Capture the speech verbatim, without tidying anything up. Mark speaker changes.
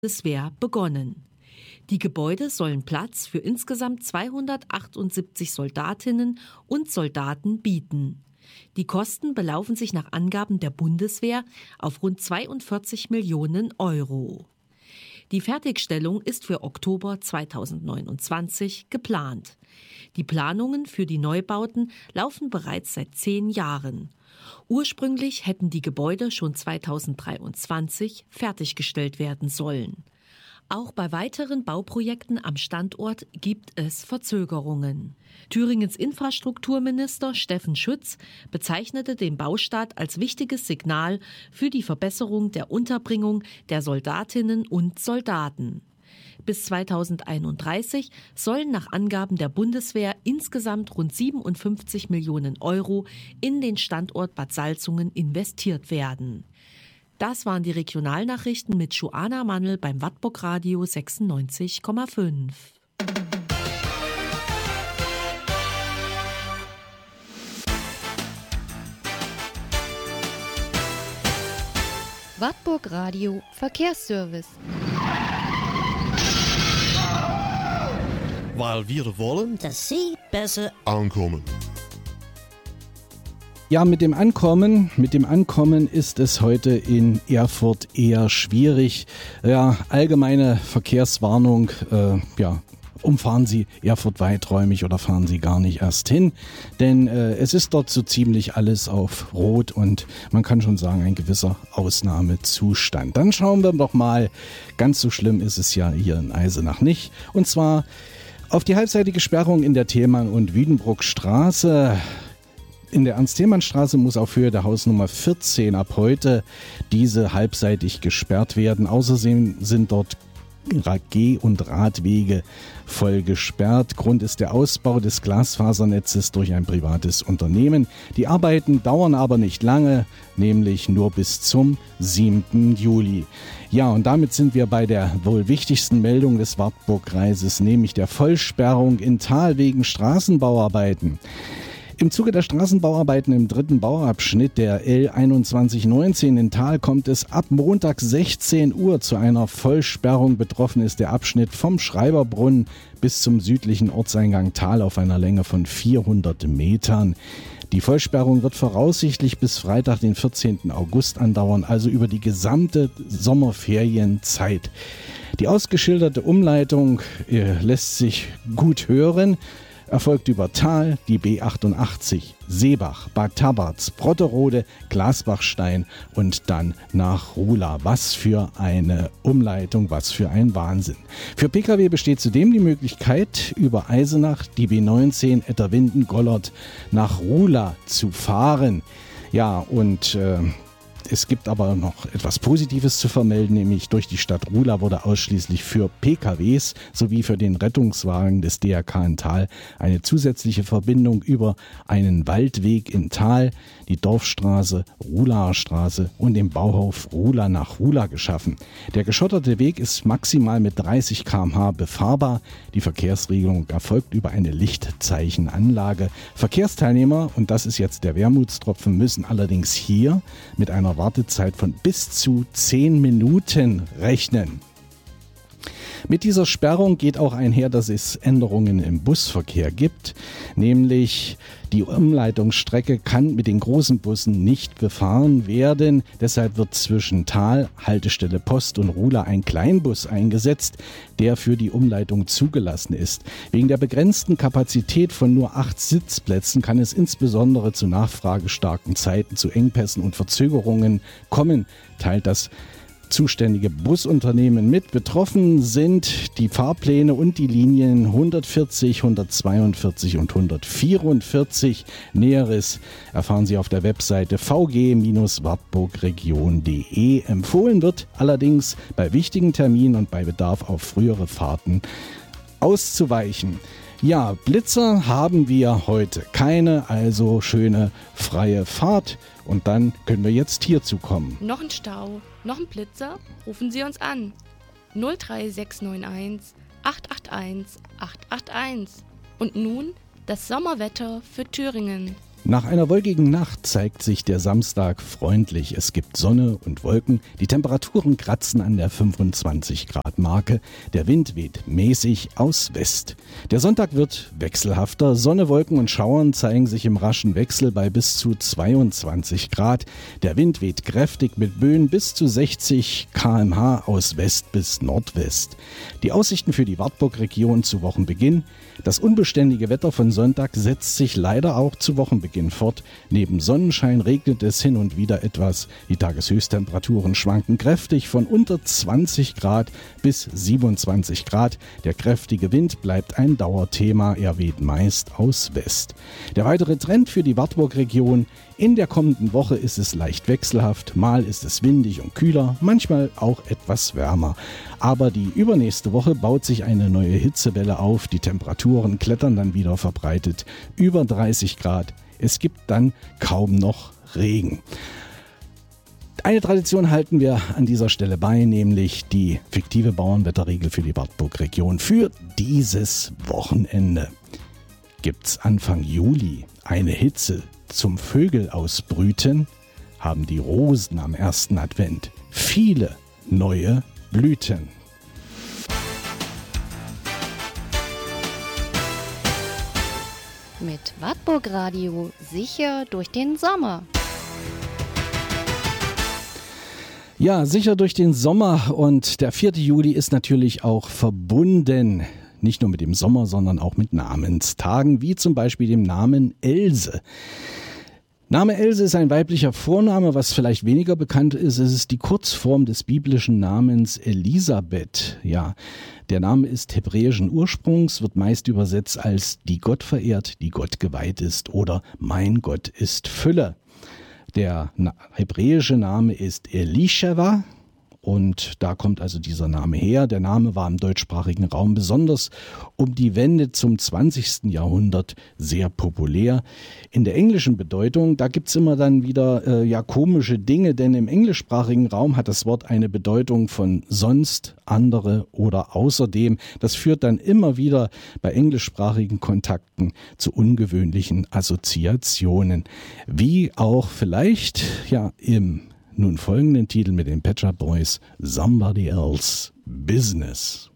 Speaker 1: Bundeswehr begonnen. Die Gebäude sollen Platz für insgesamt zweihundertachtundsiebzig Soldatinnen und Soldaten bieten. Die Kosten belaufen sich nach Angaben der Bundeswehr auf rund zweiundvierzig Millionen Euro. Die Fertigstellung ist für Oktober zweitausendneunundzwanzig geplant. Die Planungen für die Neubauten laufen bereits seit zehn Jahren. Ursprünglich hätten die Gebäude schon zweitausenddreiundzwanzig fertiggestellt werden sollen. Auch bei weiteren Bauprojekten am Standort gibt es Verzögerungen. Thüringens Infrastrukturminister Steffen Schütz bezeichnete den Baustart als wichtiges Signal für die Verbesserung der Unterbringung der Soldatinnen und Soldaten. Bis zweitausendeinunddreißig sollen nach Angaben der Bundeswehr insgesamt rund siebenundfünfzig Millionen Euro in den Standort Bad Salzungen investiert werden. Das waren die Regionalnachrichten mit Joanna Mannl beim Wartburg Radio sechsundneunzig Komma fünf.
Speaker 2: Wartburg Radio Verkehrsservice.
Speaker 3: Weil wir wollen,
Speaker 4: dass Sie besser
Speaker 3: ankommen.
Speaker 5: Ja, mit dem Ankommen, mit dem Ankommen ist es heute in Erfurt eher schwierig. Ja, allgemeine Verkehrswarnung, äh, ja, umfahren Sie Erfurt weiträumig oder fahren Sie gar nicht erst hin, denn äh, es ist dort so ziemlich alles auf Rot und man kann schon sagen, ein gewisser Ausnahmezustand. Dann schauen wir doch mal, ganz so schlimm ist es ja hier in Eisenach nicht, und zwar auf die halbseitige Sperrung in der Thälmann- und Wiedenbruckstraße. In der Ernst-Thälmann-Straße muss auf Höhe der Hausnummer vierzehn ab heute diese halbseitig gesperrt werden. Außerdem sind dort Geh- und Radwege voll gesperrt. Grund ist der Ausbau des Glasfasernetzes durch ein privates Unternehmen. Die Arbeiten dauern aber nicht lange, nämlich nur bis zum siebten Juli. Ja, und damit sind wir bei der wohl wichtigsten Meldung des Wartburg-Kreises, nämlich der Vollsperrung in Thal wegen Straßenbauarbeiten. Im Zuge der Straßenbauarbeiten im dritten Bauabschnitt der L einundzwanzig neunzehn in Thal kommt es ab Montag sechzehn Uhr zu einer Vollsperrung. Betroffen ist der Abschnitt vom Schreiberbrunnen bis zum südlichen Ortseingang Thal auf einer Länge von vierhundert Metern. Die Vollsperrung wird voraussichtlich bis Freitag, den vierzehnten August andauern, also über die gesamte Sommerferienzeit. Die ausgeschilderte Umleitung äh, lässt sich gut hören. Erfolgt über Thal, die B achtundachtzig, Seebach, Bad Tabarz, Brotterode, Glasbachstein und dann nach Ruhla. Was für eine Umleitung, was für ein Wahnsinn. Für Pkw besteht zudem die Möglichkeit, über Eisenach, die B neunzehn, Etterwinden-Gollert nach Ruhla zu fahren. Ja, und äh, es gibt aber noch etwas Positives zu vermelden, nämlich durch die Stadt Ruhla wurde ausschließlich für P K Ws sowie für den Rettungswagen des D R K in Thal eine zusätzliche Verbindung über einen Waldweg in Thal, die Dorfstraße, Ruhlaer Straße und den Bauhof Ruhla nach Ruhla geschaffen. Der geschotterte Weg ist maximal mit dreißig Kilometer pro Stunde befahrbar. Die Verkehrsregelung erfolgt über eine Lichtzeichenanlage. Verkehrsteilnehmer, und das ist jetzt der Wermutstropfen, müssen allerdings hier mit einer Wartezeit von bis zu zehn Minuten rechnen. Mit dieser Sperrung geht auch einher, dass es Änderungen im Busverkehr gibt, nämlich die Umleitungsstrecke kann mit den großen Bussen nicht befahren werden. Deshalb wird zwischen Thal, Haltestelle Post und Ruhla ein Kleinbus eingesetzt, der für die Umleitung zugelassen ist. Wegen der begrenzten Kapazität von nur acht Sitzplätzen kann es insbesondere zu nachfragestarken Zeiten, zu Engpässen und Verzögerungen kommen, teilt das zuständige Busunternehmen mit. Betroffen sind die Fahrpläne und die Linien hundertvierzig, hundertzweiundvierzig und hundertvierundvierzig. Näheres erfahren Sie auf der Webseite v g wartburgregion punkt d e. Empfohlen wird allerdings bei wichtigen Terminen und bei Bedarf auf frühere Fahrten auszuweichen. Ja, Blitzer haben wir heute keine, also schöne freie Fahrt. Und dann können wir jetzt hierzu kommen.
Speaker 2: Noch ein Stau, noch ein Blitzer? Rufen Sie uns an. null drei sechs neun eins acht acht eins acht acht eins. Und nun das Sommerwetter für Thüringen.
Speaker 5: Nach einer wolkigen Nacht zeigt sich der Samstag freundlich. Es gibt Sonne und Wolken. Die Temperaturen kratzen an der fünfundzwanzig Grad Marke. Der Wind weht mäßig aus West. Der Sonntag wird wechselhafter. Sonne, Wolken und Schauern zeigen sich im raschen Wechsel bei bis zu zweiundzwanzig Grad. Der Wind weht kräftig mit Böen bis zu sechzig Kilometer pro Stunde aus West bis Nordwest. Die Aussichten für die Wartburg-Region zu Wochenbeginn. Das unbeständige Wetter von Sonntag setzt sich leider auch zu Wochenbeginn fort. Neben Sonnenschein regnet es hin und wieder etwas. Die Tageshöchsttemperaturen schwanken kräftig von unter zwanzig Grad bis siebenundzwanzig Grad. Der kräftige Wind bleibt ein Dauerthema. Er weht meist aus West. Der weitere Trend für die Wartburg-Region: in der kommenden Woche ist es leicht wechselhaft. Mal ist es windig und kühler, manchmal auch etwas wärmer. Aber die übernächste Woche baut sich eine neue Hitzewelle auf. Die Temperaturen klettern dann wieder verbreitet über dreißig Grad. Es gibt dann kaum noch Regen. Eine Tradition halten wir an dieser Stelle bei, nämlich die fiktive Bauernwetterregel für die Wartburg-Region für dieses Wochenende. Gibt's Anfang Juli eine Hitze zum Vögel ausbrüten, haben die Rosen am ersten Advent viele neue Blüten.
Speaker 3: Mit Wartburg Radio sicher durch den Sommer.
Speaker 5: Ja, sicher durch den Sommer, und der vierte Juli ist natürlich auch verbunden, nicht nur mit dem Sommer, sondern auch mit Namenstagen, wie zum Beispiel dem Namen Else. Name Else ist ein weiblicher Vorname. Was vielleicht weniger bekannt ist, es ist die Kurzform des biblischen Namens Elisabeth. Ja, der Name ist hebräischen Ursprungs, wird meist übersetzt als die Gott verehrt, die Gott geweiht ist, oder mein Gott ist Fülle. Der na- hebräische Name ist Elisheva. Und da kommt also dieser Name her. Der Name war im deutschsprachigen Raum besonders um die Wende zum zwanzigsten Jahrhundert sehr populär. In der englischen Bedeutung, da gibt's immer dann wieder äh, ja komische Dinge, denn im englischsprachigen Raum hat das Wort eine Bedeutung von sonst, andere oder außerdem. Das führt dann immer wieder bei englischsprachigen Kontakten zu ungewöhnlichen Assoziationen. Wie auch vielleicht ja im nun folgenden Titel mit den Pet Shop Boys, Somebody Else Business.